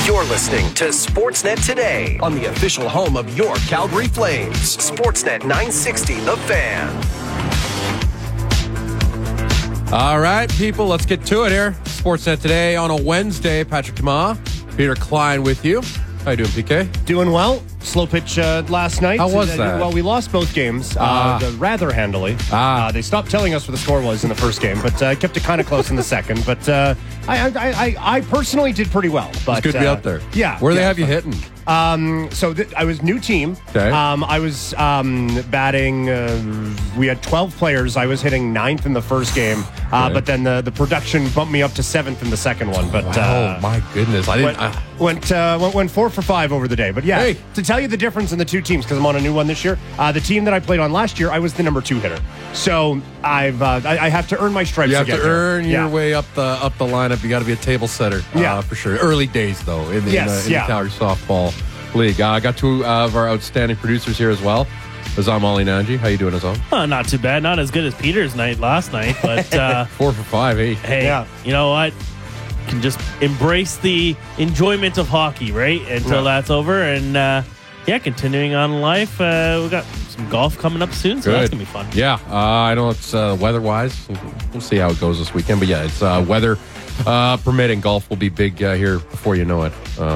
You're listening to Sportsnet Today on the official home of your Calgary Flames. Sportsnet 960, The Fan. All right, people, let's get to it here. Sportsnet Today on a Wednesday. Patrick Dumas, Peter Klein with you. How you doing, PK? Doing well. Slow pitch last night. How was that? Well, we lost both games rather handily. They stopped telling us what the score was in the first game, but kept it kind of close in the second. But I personally did pretty well. But It's good to be out there. Yeah. Where they have you hitting? I was new team. Okay. I was batting. We had 12 players. I was hitting 9th in the first game, Okay. but then the production bumped me up to 7th in the second one. But Oh, my goodness. I didn't. went 4 for 5 over the day. But yeah, Hey. to tell you the difference in the two teams, because I'm on a new one this year. The team that I played on last year, I was the number 2 hitter. So I have to earn my stripes. You have to get there. earn your Yeah. way up the lineup. You got to be a table setter, for sure. Early days though in the Calgary softball league. I got two of our outstanding producers here as well. Azam Ali Nanji, how you doing, Azam? Not too bad. Not as good as Peter's night last night, but 4 for 5. Hey, hey, Yeah. you know what? Can just embrace the enjoyment of hockey, right? Until that's over, and continuing on in life. We got some golf coming up soon, so that's gonna be fun. Yeah, I know it's weather-wise. We'll see how it goes this weekend, but yeah, it's weather permitting. Golf will be big here before you know it.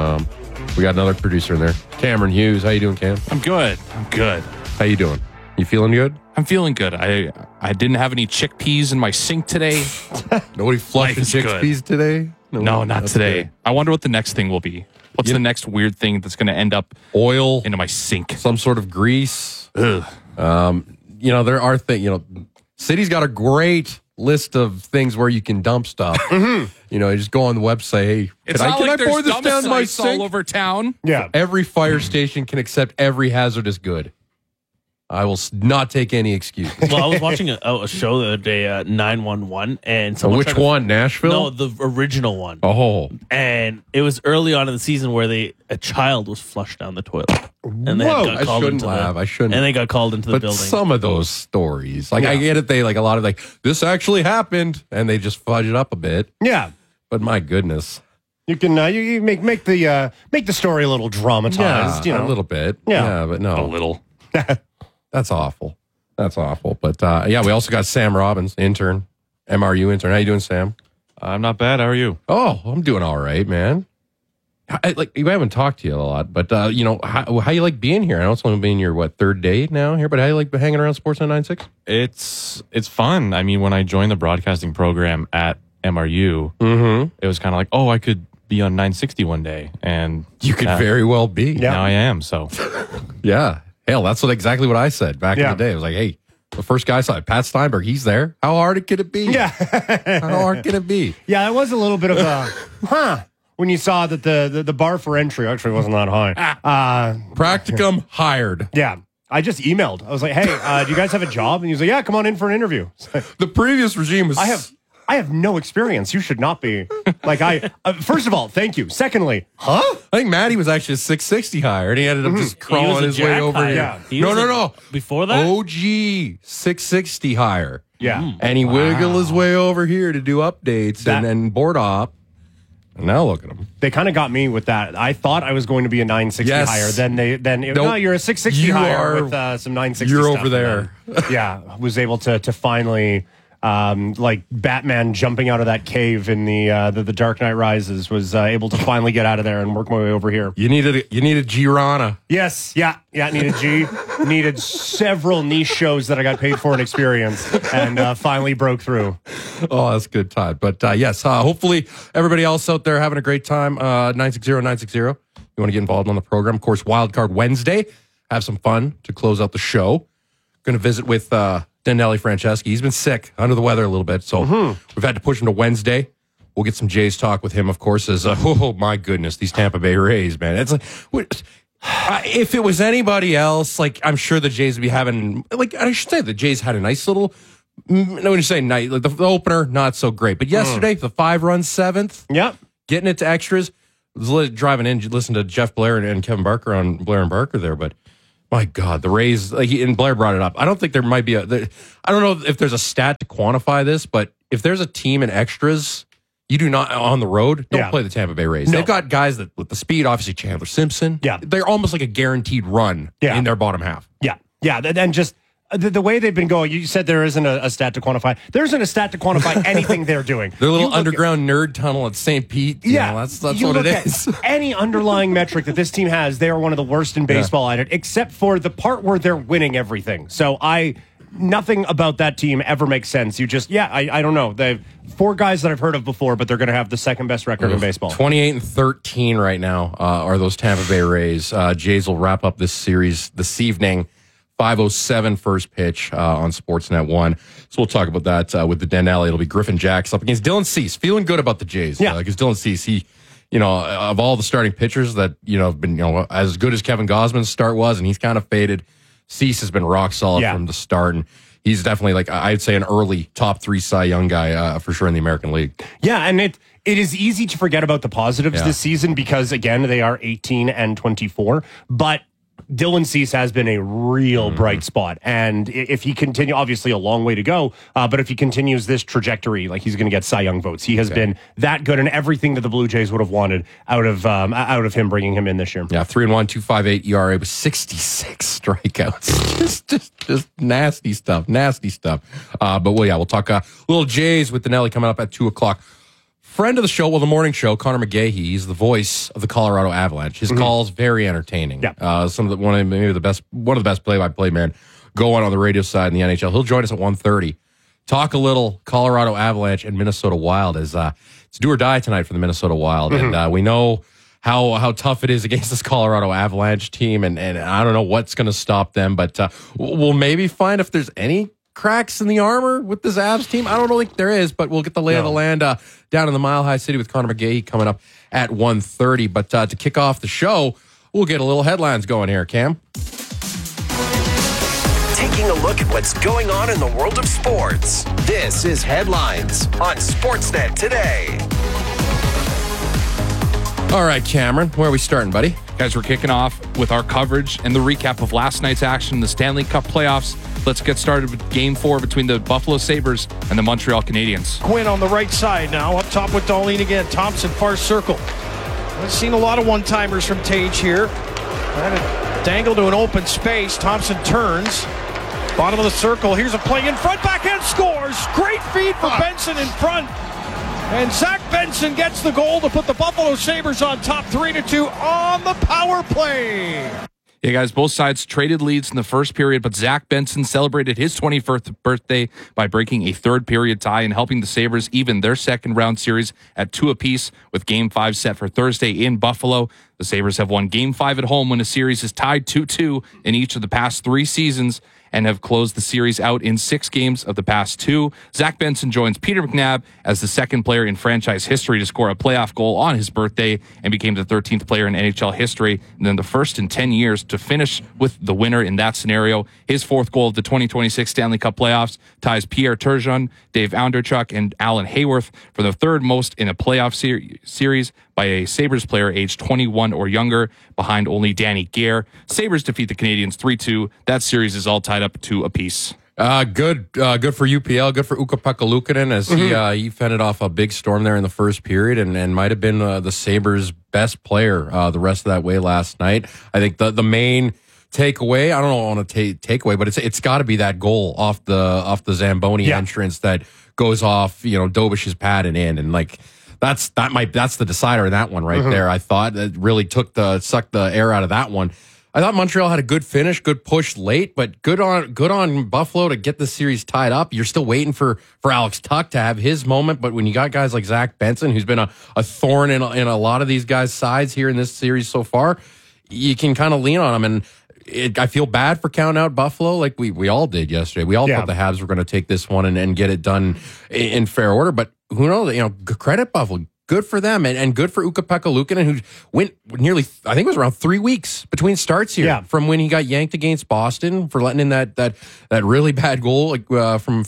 We got another producer in there, Cameron Hughes. How you doing, Cam? I'm good. How you doing? You feeling good? I'm feeling good. I didn't have any chickpeas in my sink today. Nobody flushing Life is good. chickpeas today? No, not that's today. good. I wonder what the next thing will be. What's the next weird thing that's going to end up Oil, into my sink? some sort of grease. Ugh. There are things. City's got a great list of things where you can dump stuff. You just go on the website. Hey, It's can not I like pour there's this dump down my sites all sink? over town. Yeah. Every fire station can accept every hazardous good. I will not take any excuse. Well, I was watching a show the other day, 911, and someone Which tried to- one? Nashville? No, the original one. Oh, And it was early on in the season where a child was flushed down the toilet, and they Whoa. got I called shouldn't into laugh. the, I shouldn't. and they got called into the but building. some of those stories, I get it. They a lot of this actually happened, and they just fudge it up a bit. Yeah. But my goodness, You can you make the story a little dramatized. a little bit. Yeah. But no, A little. That's awful. That's awful. But we also got Sam Robbins, intern, MRU intern. How you doing, Sam? I'm not bad. How are you? Oh, I'm doing all right, man. We haven't talked to you a lot, but how you like being here? I know it's only been your third day now here, but how you like hanging around Sportsnet 96? It's fun. I mean, when I joined the broadcasting program at MRU, it was kind of like, oh, I could be on 960 one day, and You could very well be. now I am. So Yeah. Hell, that's exactly what I said back in the day. I was like, hey, the first guy I saw, Pat Steinberg, he's there. How hard could it be? Yeah. How hard can it be? Yeah, it was a little bit of a when you saw that the bar for entry actually wasn't that high. Practicum hired. Yeah. I just emailed. I was like, hey, do you guys have a job? And he was like, yeah, come on in for an interview. The previous regime was... I have no experience. You should not be. First of all, thank you. Secondly, I think Matty was actually a 660 hire, and he ended up just He was crawling a his way jack over hire. here. Yeah. He No, was no. Before that, OG 660 hire. yeah. And he wiggled his way over here to do updates That- and then board op. And now look at him. They kind of got me with that. I thought I was going to be a 960 Yes. hire. Nope. No, you're a 660 You hire are- with some 960 you're stuff. over there. And then, yeah, was able to finally, like Batman jumping out of that cave in the Dark Knight Rises, was able to finally get out of there and work my way over here. You needed G-Rana. Yes, yeah, needed G. Needed several niche shows that I got paid for and experience, and finally broke through. Oh, that's a good time. But yes, hopefully everybody else out there having a great time. 960-960. You want to get involved on the program. Of course, Wildcard Wednesday. Have some fun to close out the show. Going to visit with Danelli Franceschi. He's been sick, under the weather a little bit. So we've had to push him to Wednesday. We'll get some Jays talk with him, of course, as, oh my goodness, these Tampa Bay Rays, man. It's like, if it was anybody else, I'm sure the Jays would be having, I should say the Jays had a nice little, no, when you say night, the opener, not so great. But yesterday, the 5-run seventh, Yep. getting it to extras. Was driving in, listen to Jeff Blair and Kevin Barker on Blair and Barker there, but my God, the Rays, and Blair brought it up. I don't think there might be I don't know if there's a stat to quantify this, but if there's a team in extras You do not on the road. Don't play the Tampa Bay Rays. No. They've got guys that with the speed. Obviously, Chandler Simpson. Yeah. They're almost like a guaranteed run in their bottom half. Yeah. And just the way they've been going. You said there isn't a stat to quantify. There isn't a stat to quantify anything they're doing. Their little underground nerd tunnel at St. Pete. That's what it is. Any underlying metric that this team has, they are one of the worst in baseball at it, except for the part where they're winning everything. So nothing about that team ever makes sense. I don't know. They've 4 guys that I've heard of before, but they're going to have the second best record in baseball. 28-13 right now are those Tampa Bay Rays. Jays will wrap up this series this evening. 5:07 first pitch on Sportsnet 1. So we'll talk about that with the Denali. It'll be Griffin Jacks up against Dylan Cease. Feeling good about the Jays. Yeah. Because Dylan Cease, of all the starting pitchers that, have been, as good as Kevin Gausman's start was, and he's kind of faded, Cease has been rock solid from the start. And he's definitely, I'd say, an early top 3 Cy Young guy for sure in the American League. Yeah, and it is easy to forget about the positives this season because, again, they are 18-24. But Dylan Cease has been a real bright spot. And if he continue, obviously a long way to go, but if he continues this trajectory, he's going to get Cy Young votes. He has been that good and everything that the Blue Jays would have wanted out of him bringing him in this year. Yeah, 3-1, 2.58 ERA with 66 strikeouts. just nasty stuff. But we'll talk little Jays with Denali coming up at 2:00. Friend of the show, the morning show, Connor McGahey. He's the voice of the Colorado Avalanche. His calls very entertaining. Yeah. One of the best play-by-play man going on the radio side in the NHL. He'll join us at 1:30. Talk a little Colorado Avalanche and Minnesota Wild as it's do or die tonight for the Minnesota Wild, and we know how tough it is against this Colorado Avalanche team, and I don't know what's going to stop them, but we'll maybe find if there's any cracks in the armor with this Avs team. I don't think there is, but we'll get the lay of the land down in the Mile High City with Connor McGahey coming up at 1:30. But to kick off the show, we'll get a little headlines going here, Cam. Taking a look at what's going on in the world of sports. This is Headlines on Sportsnet today. All right, Cameron, where are we starting, buddy? Guys, we're kicking off with our coverage and the recap of last night's action in the Stanley Cup playoffs. Let's get started with Game 4 between the Buffalo Sabres and the Montreal Canadiens. Quinn on the right side now, up top with Dahlin again. Thompson, far circle. I've seen a lot of one-timers from Tage here. Trying to dangle to an open space. Thompson turns. Bottom of the circle. Here's a play in front. Backhand scores. Great feed for Benson in front. And Zach Benson gets the goal to put the Buffalo Sabres on top 3-2 on the power play. Yeah, guys, both sides traded leads in the first period, but Zach Benson celebrated his 21st birthday by breaking a third period tie and helping the Sabres even their second round series at 2 apiece with Game 5 set for Thursday in Buffalo. The Sabres have won Game 5 at home when a series is tied 2-2 in each of the past 3 seasons and have closed the series out in 6 games of the past 2. Zach Benson joins Peter McNabb as the second player in franchise history to score a playoff goal on his birthday and became the 13th player in NHL history and then the first in 10 years to finish with the winner in that scenario. His 4th goal of the 2026 Stanley Cup playoffs ties Pierre Turgeon, Dave Onderchuk, and Alan Hayworth for the 3rd most in a playoff series by a Sabres player aged 21 or younger, behind only Danny Gare. Sabres defeat the Canadiens 3-2. That series is all tied up 2 apiece. Good for UPL, good for Ukko-Pekka Luukkonen as he fended off a big storm there in the first period and might have been the Sabres' best player the rest of that way last night. I think the main takeaway, I don't know on a takeaway, but it's got to be that goal off the Zamboni entrance that goes off, Dobish's pad and in, and that's the decider in that one right there. I thought it really sucked the air out of that one. I thought Montreal had a good finish, good push late, but good on Buffalo to get the series tied up. You're still waiting for Alex Tuch to have his moment, but when you got guys like Zach Benson, who's been a thorn in a lot of these guys' sides here in this series so far, you can kind of lean on them. And I feel bad for counting out Buffalo like we all did yesterday. We all thought the Habs were going to take this one and get it done in fair order, but who knows? Credit Buffalo. Good for them, and good for Ukko-Pekka Luukkonen, who went nearly, I think it was around 3 weeks between starts here from when he got yanked against Boston for letting in that really bad goal from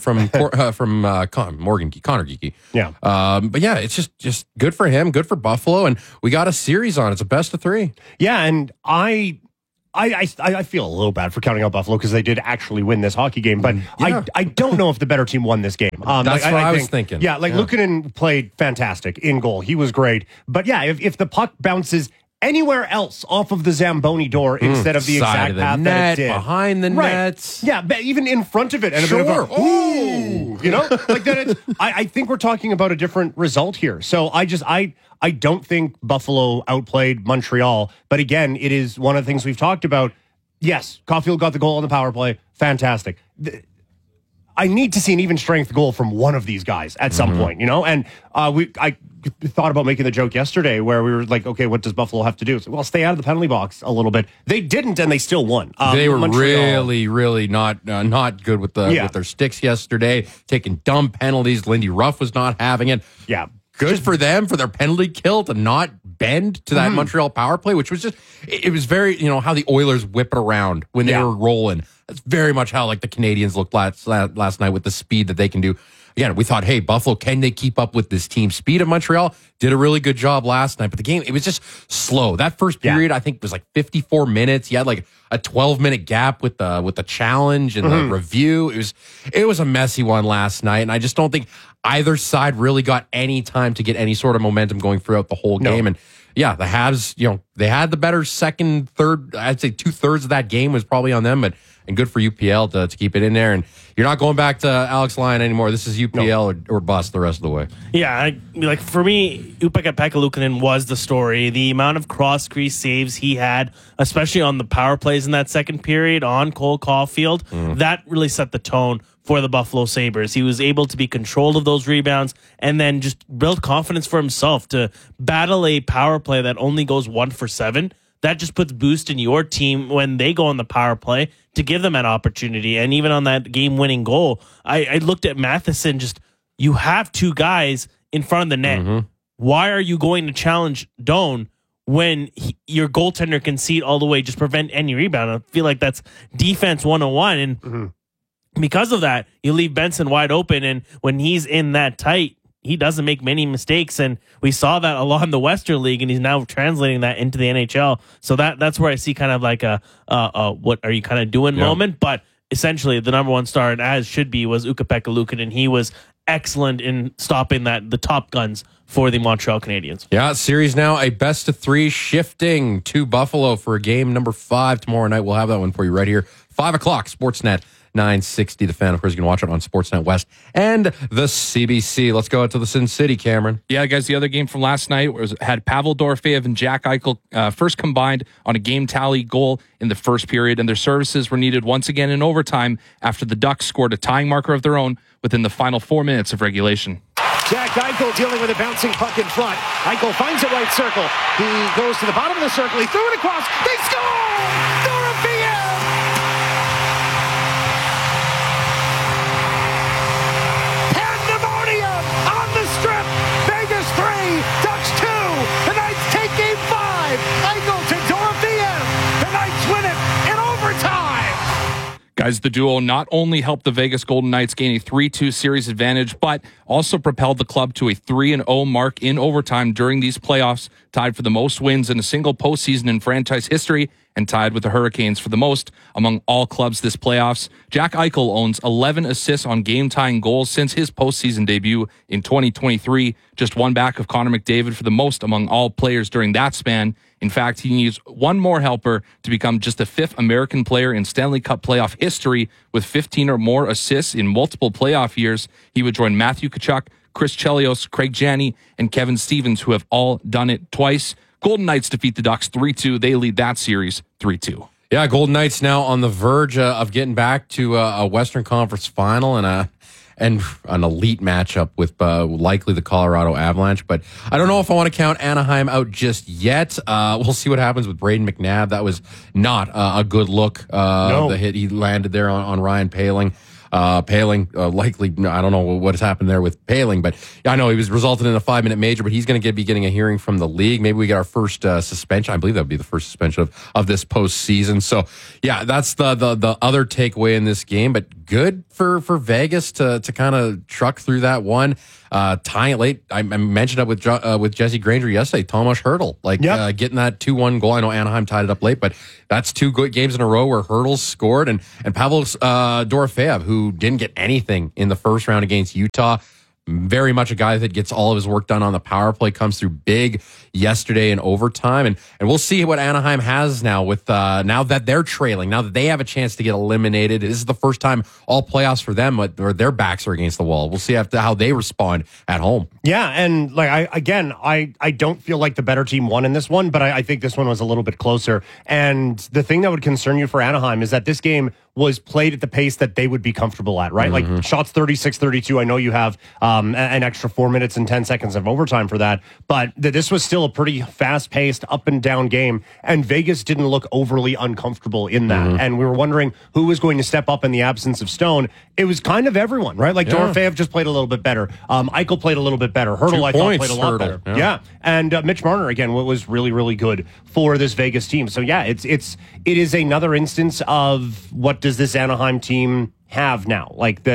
Connor Geekie. Yeah. But yeah, it's just good for him, good for Buffalo, and we got a series on. It's a best of 3. Yeah, and I feel a little bad for counting out Buffalo because they did actually win this hockey game, but I don't know if the better team won this game. That's what I was thinking. Yeah, Luukkonen played fantastic in goal. He was great. But yeah, if the puck bounces anywhere else off of the Zamboni door instead of the Side exact of the path net, that it did. behind the nets. Yeah, but even in front of it. And a bit of a, ooh, you know? Like that. I think we're talking about a different result here. So I don't think Buffalo outplayed Montreal. But again, it is one of the things we've talked about. Yes, Caulfield got the goal on the power play. Fantastic. I need to see an even strength goal from one of these guys at some point, you know? And I thought about making the joke yesterday where we were like, okay, what does Buffalo have to do? So, well, stay out of the penalty box a little bit. They didn't, and they still won. They were Montreal, really not good with their sticks yesterday, taking dumb penalties. Lindy Ruff was not having it. Yeah. Good for them, for their penalty kill to not bend to that Montreal power play, which was it was very, how the Oilers whip it around when they were rolling. That's very much how like the Canadians looked last night with the speed that they can do. Again, we thought, hey, Buffalo, can they keep up with this team speed of Montreal? Did a really good job last night, but the game, it was just slow. That first period, I think, was like 54 minutes. You had like a 12-minute gap with the challenge and the review. It was a messy one last night, and I just don't think either side really got any time to get any sort of momentum going throughout the whole game. And yeah, the Habs, they had the better second, third. I'd say 2/3 of that game was probably on them, and good for UPL to keep it in there. And you're not going back to Alex Lyon anymore. This is UPL or bust the rest of the way. Yeah, for me, Ukko-Pekka Luukkonen was the story. The amount of cross-crease saves he had, especially on the power plays in that second period on Cole Caulfield, that really set the tone for the Buffalo Sabres. He was able to be controlled of those rebounds and then just build confidence for himself to battle a power play that only goes 1 for 7. That just puts boost in your team when they go on the power play to give them an opportunity. And even on that game-winning goal, I looked at Matheson, you have two guys in front of the net. Why are you going to challenge Doan when your goaltender can see it all the way, just prevent any rebound? I feel like that's defense 101. And because of that, you leave Benson wide open. And when he's in that tight, he doesn't make many mistakes, and we saw that a lot in the Western League, and he's now translating that into the NHL. So that's where I see kind of like a what are you kind of doing moment. But essentially, the number one star, and as should be, was Ukko-Pekka Luukkonen. He was excellent in stopping the top guns for the Montreal Canadiens. Yeah, series now a best of 3 shifting to Buffalo for game number 5 tomorrow night. We'll have that one for you right here, 5 o'clock, Sportsnet 960. The Fan, of course, you can watch it on Sportsnet West and the CBC. Let's go out to the Sin City, Cameron. Yeah, guys, the other game from last night had Pavel Dorofeyev and Jack Eichel first combined on a game tally goal in the first period, and their services were needed once again in overtime after the Ducks scored a tying marker of their own within the final 4 minutes of regulation. Jack Eichel dealing with a bouncing puck in front. Eichel finds a right circle. He goes to the bottom of the circle. He threw it across. They score! Dorofeyev! Pandemonium on the strip. Vegas 3, Ducks 2. The Knights take game 5. Eichel to Dorofeyev. The Knights win it in overtime. Guys, the duo not only helped the Vegas Golden Knights gain a 3-2 series advantage, but also propelled the club to a 3-0 mark in overtime during these playoffs, tied for the most wins in a single postseason in franchise history, and tied with the Hurricanes for the most among all clubs this playoffs. Jack Eichel owns 11 assists on game-tying goals since his postseason debut in 2023, just one back of Connor McDavid for the most among all players during that span. In fact, he needs one more helper to become just the 5th American player in Stanley Cup playoff history with 15 or more assists in multiple playoff years. He would join Matthew Tkachuk, Chris Chelios, Craig Janney, and Kevin Stevens, who have all done it twice. Golden Knights defeat the Ducks 3-2. They lead that series 3-2. Yeah, Golden Knights now on the verge of getting back to a Western Conference final and an elite matchup with likely the Colorado Avalanche. But I don't know if I want to count Anaheim out just yet. We'll see what happens with Braden McNabb. That was not a good look, the hit he landed there on Ryan Poehling. Likely, I don't know what has happened there with Poehling, but I know he was resulted in a 5-minute major, but he's going to be getting a hearing from the league. Maybe we get our first suspension. I believe that would be the first suspension of this postseason. So yeah, that's the other takeaway in this game, but good for Vegas to kind of truck through that one. tying it late. I mentioned it with Jesse Granger yesterday. Tomas Hertl, getting that 2-1 goal. I know Anaheim tied it up late, but that's two good games in a row where Hertl's scored, and Pavel Dorofeyev, who didn't get anything in the first round against Utah. Very much a guy that gets all of his work done on the power play, comes through big yesterday in overtime. And we'll see what Anaheim has now with now that they're trailing, now that they have a chance to get eliminated. This is the first time all playoffs for them where their backs are against the wall. We'll see how they respond at home. Yeah, and I don't feel like the better team won in this one, but I think this one was a little bit closer. And the thing that would concern you for Anaheim is that this game was played at the pace that they would be comfortable at, right? Like shots 36-32. I know you have an extra 4 minutes and 10 seconds of overtime for that, but this was still a pretty fast-paced, up-and-down game, and Vegas didn't look overly uncomfortable in that. And we were wondering who was going to step up in the absence of Stone. It was kind of everyone, right? Like Dorofeyev just played a little bit better. Eichel played a little bit better. Hertl, I thought, played a lot better. Yeah. And Mitch Marner, again, was really, really good for this Vegas team. So, yeah, it is another instance of what does this Anaheim team have now?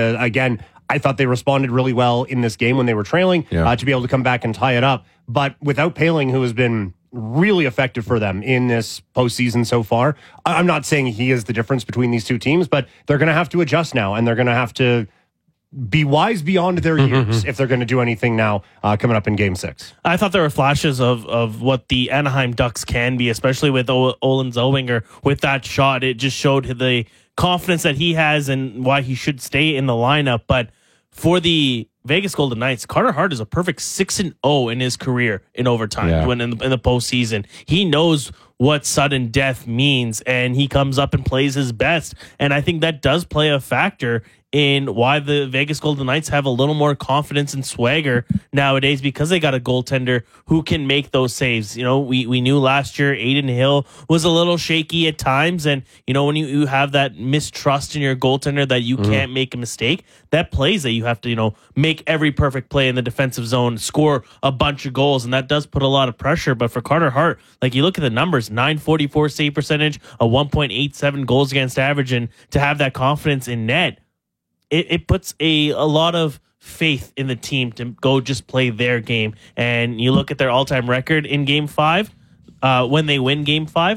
I thought they responded really well in this game when they were trailing to be able to come back and tie it up. But without Poehling, who has been really effective for them in this postseason so far, I'm not saying he is the difference between these two teams, but they're going to have to adjust now, and they're going to have to be wise beyond their years if they're going to do anything now coming up in Game 6. I thought there were flashes of what the Anaheim Ducks can be, especially with Olen Zellweger. With that shot, it just showed the confidence that he has and why he should stay in the lineup. But for the Vegas Golden Knights, Carter Hart is a perfect 6-0 in his career in overtime when in the postseason. He knows what sudden death means, and he comes up and plays his best. And I think that does play a factor in why the Vegas Golden Knights have a little more confidence and swagger nowadays, because they got a goaltender who can make those saves. You know, we knew last year Adin Hill was a little shaky at times, and you know, when you have that mistrust in your goaltender that you can't make a mistake, that plays that you have to, you know, make every perfect play in the defensive zone, score a bunch of goals, and that does put a lot of pressure. But for Carter Hart, like, you look at the numbers, .944 save percentage, a 1.87 goals against average, and to have that confidence in net, it puts a lot of faith in the team to go just play their game. And you look at their all-time record in Game 5, when they win Game 5,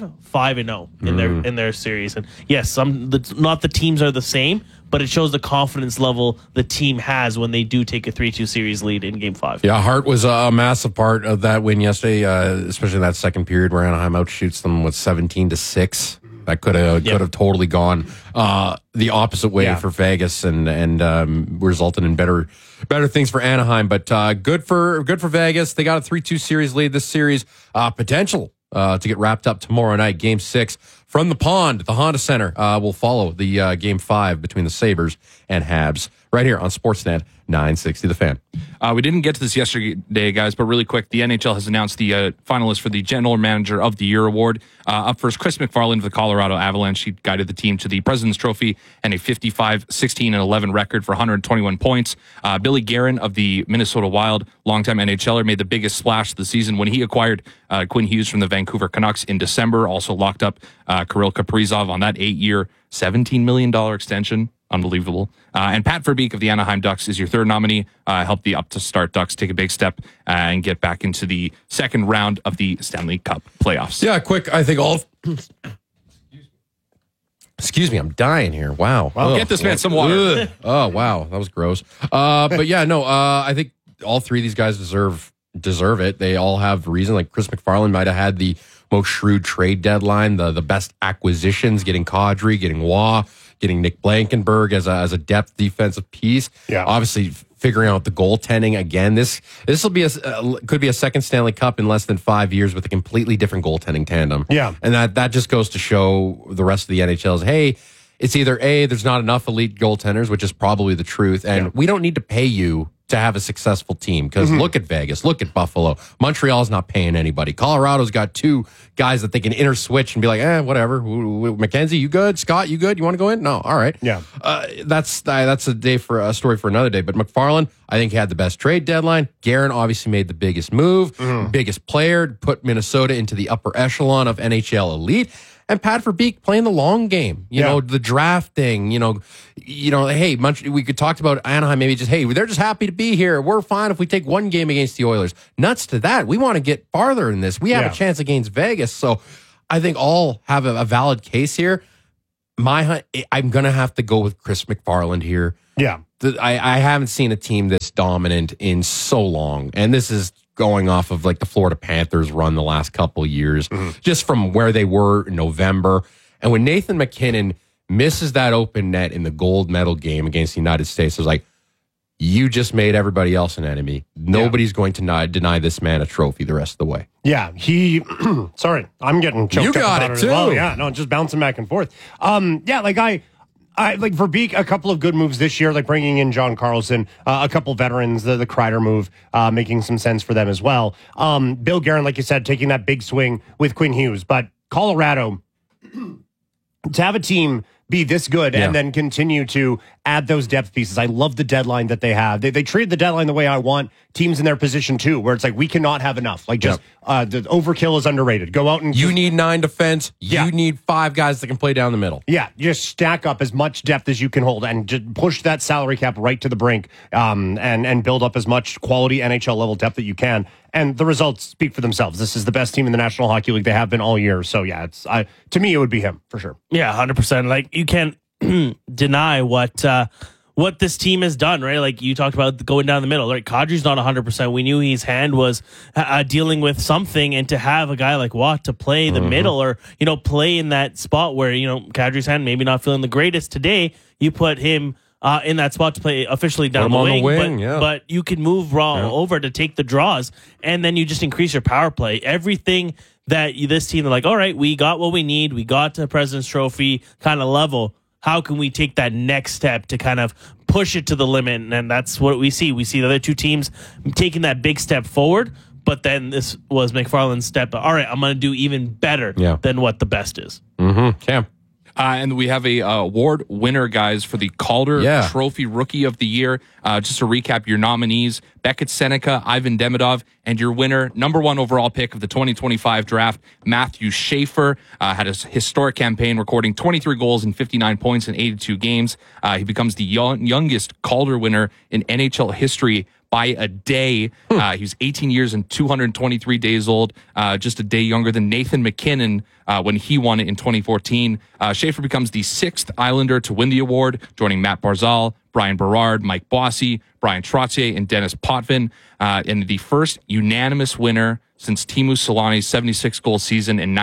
5-0 in their series. And yes, not the teams are the same, but it shows the confidence level the team has when they do take a 3-2 series lead in Game 5. Yeah, Hart was a massive part of that win yesterday, especially in that second period where Anaheim outshoots them with 17-6. That could have totally gone the opposite way for Vegas and resulted in better things for Anaheim. But good for Vegas. They got a 3-2 series lead. This series potential to get wrapped up tomorrow night. Game 6 from the pond, the Honda Center. Will follow the Game 5 between the Sabres and Habs right here on Sportsnet 960 The Fan. We didn't get to this yesterday, guys, but really quick, the NHL has announced the finalists for the General Manager of the Year award. Up first, Chris McFarland of the Colorado Avalanche. He guided the team to the President's Trophy and a 55-16-11 record for 121 points. Billy Guerin of the Minnesota Wild, longtime NHLer, made the biggest splash of the season when he acquired Quinn Hughes from the Vancouver Canucks in December. Also locked up Kirill Kaprizov on that 8-year, $17 million extension. Unbelievable. And Pat Verbeek of the Anaheim Ducks is your third nominee. Helped the up-to-start Ducks take a big step and get back into the second round of the Stanley Cup playoffs. Yeah, quick. I think all... Excuse me, I'm dying here. Wow. Get this man some water. Ugh. Oh, wow. That was gross. But yeah, no, I think all three of these guys deserve it. They all have reason. Like Chris McFarland might have had the most shrewd trade deadline, the best acquisitions, getting Kadri, getting Waugh, getting Nick Blankenberg as a depth defensive piece. Yeah. Obviously, figuring out the goaltending again. This will be could be a second Stanley Cup in less than 5 years with a completely different goaltending tandem. Yeah. And that just goes to show the rest of the NHL's, hey, it's either A, there's not enough elite goaltenders, which is probably the truth, and we don't need to pay you to have a successful team. Because look at Vegas, look at Buffalo. Montreal's not paying anybody. Colorado's got two guys that they can switch and be like, whatever. Mackenzie, you good? Scott, you good? You want to go in? No, all right. Yeah. That's a story for another day. But McFarland, I think, had the best trade deadline. Guerin obviously made the biggest move, biggest player, put Minnesota into the upper echelon of NHL elite. And Pat Verbeek playing the long game, you know, the drafting, hey, we could talk about Anaheim, maybe just, hey, they're just happy to be here. We're fine if we take one game against the Oilers. Nuts to that. We want to get farther in this. We have a chance against Vegas. So I think all have a valid case here. I'm going to have to go with Chris McFarland here. Yeah. I haven't seen a team this dominant in so long. And this is going off of like the Florida Panthers run the last couple of years, just from where they were in November. And when Nathan McKinnon misses that open net in the gold medal game against the United States, it was like, you just made everybody else an enemy. Nobody's going to deny this man a trophy the rest of the way. Yeah, sorry, I'm getting choked you up got about it as too. well. Yeah, no, just bouncing back and forth. I like Verbeek, a couple of good moves this year, like bringing in John Carlson, a couple veterans, the Kreider move, making some sense for them as well. Bill Guerin, like you said, taking that big swing with Quinn Hughes. But Colorado, to have a team be this good and then continue to add those depth pieces. I love the deadline that they have. They treated the deadline the way I want teams in their position too, where it's like, we cannot have enough. Like just the overkill is underrated. Go out and you need 9 defense. You need 5 guys that can play down the middle. Yeah, just stack up as much depth as you can hold and just push that salary cap right to the brink, and build up as much quality NHL level depth that you can. And the results speak for themselves. This is the best team in the National Hockey League. They have been all year. So yeah, to me it would be him for sure. Yeah, 100%. Like you can't deny what this team has done, right? Like you talked about going down the middle, right? Kadri's not 100%. We knew his hand was dealing with something, and to have a guy like Watt to play the middle, or play in that spot where Kadri's hand maybe not feeling the greatest today, you put him in that spot to play officially down the wing, but you can move over to take the draws, and then you just increase your power play. Everything that this team, they're like, all right, we got what we need. We got to President's Trophy kind of level. How can we take that next step to kind of push it to the limit? And that's what we see. We see the other two teams taking that big step forward, but then this was McFarland's step. All right, I'm going to do even better than what the best is. Cam. And we have a award winner, guys, for the Calder Trophy Rookie of the Year. Just to recap your nominees: Beckett Seneca, Ivan Demidov, and your winner, number 1 overall pick of the 2025 draft, Matthew Schaefer, had a historic campaign, recording 23 goals and 59 points in 82 games. He becomes the youngest Calder winner in NHL history by a day. He was 18 years and 223 days old, just a day younger than Nathan McKinnon when he won it in 2014. Schaefer becomes the 6th Islander to win the award, joining Matt Barzal, Brian Berard, Mike Bossy, Brian Trottier, and Dennis Potvin, and the first unanimous winner since Teemu Selanne's 76-goal season in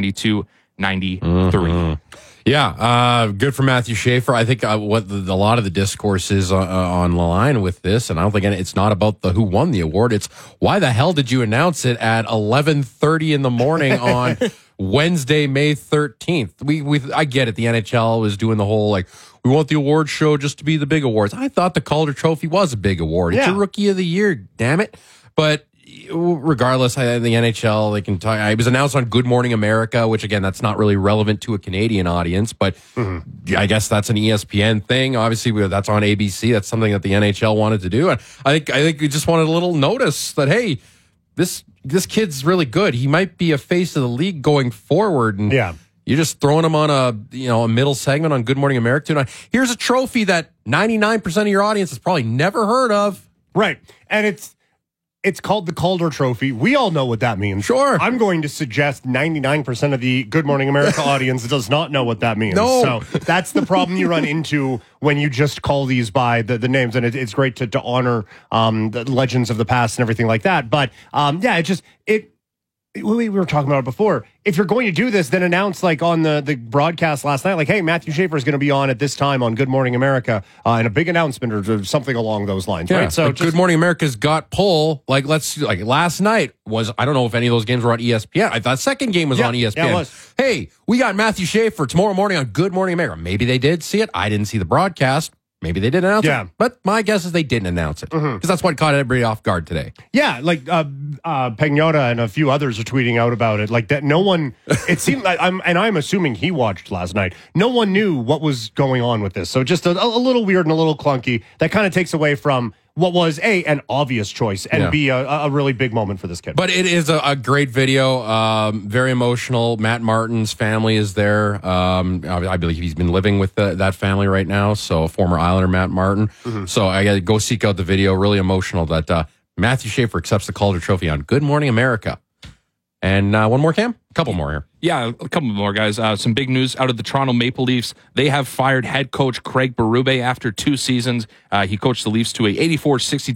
1992-93. Yeah, good for Matthew Schaefer. I think what a lot of the discourse is on the line with this, and I don't think it's not about who won the award. It's why the hell did you announce it at 11:30 in the morning on Wednesday, May 13th? I get it. The NHL is doing the whole we want the award show just to be the big awards. I thought the Calder Trophy was a big award. It's a Rookie of the Year, damn it. But regardless, the NHL, they can talk. It was announced on Good Morning America, which again, that's not really relevant to a Canadian audience, but I guess that's an ESPN thing. Obviously, that's on ABC. That's something that the NHL wanted to do. And I think we just wanted a little notice that, hey, this kid's really good. He might be a face of the league going forward. And you're just throwing him on a middle segment on Good Morning America tonight. Here's a trophy that 99% of your audience has probably never heard of. Right. And it's called the Calder Trophy. We all know what that means. Sure. I'm going to suggest 99% of the Good Morning America audience does not know what that means. No. So that's the problem you run into when you just call these by the names. And it's great to honor the legends of the past and everything like that. But we were talking about it before. If you're going to do this, then announce on the broadcast last night, hey, Matthew Schaefer is going to be on at this time on Good Morning America, and a big announcement or something along those lines, right? So Good Morning America's got pull. Last night was, I don't know if any of those games were on ESPN. I thought second game was on ESPN. Yeah, it was. Hey, we got Matthew Schaefer tomorrow morning on Good Morning America. Maybe they did see it. I didn't see the broadcast. Maybe they didn't announce it, but my guess is they didn't announce it because that's what caught everybody off guard today. Yeah, Pagnotta and a few others are tweeting out about it. That no one, it seemed like, I'm assuming he watched last night. No one knew what was going on with this. So just a little weird and a little clunky. That kind of takes away from what was an obvious choice and Yeah. B, a really big moment for this kid. But it is a great video, very emotional. Matt Martin's family is there. I believe he's been living with that family right now. So former Islander Matt Martin. So I got to go seek out the video. Really emotional that Matthew Schaefer accepts the Calder Trophy on Good Morning America. And one more, Cam? A couple more here. Yeah, a couple more, guys. Some big news out of the Toronto Maple Leafs. They have fired head coach Craig Berube after 2 seasons. He coached the Leafs to a 84-62